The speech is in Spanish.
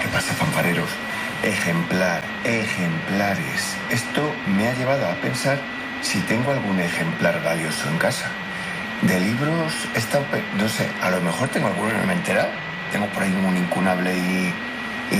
¿Qué pasa, fanfareros? Ejemplares. Esto me ha llevado a pensar si tengo algún ejemplar valioso en casa. De libros, no sé, a lo mejor tengo alguno, no me he enterado. Tengo por ahí un incunable y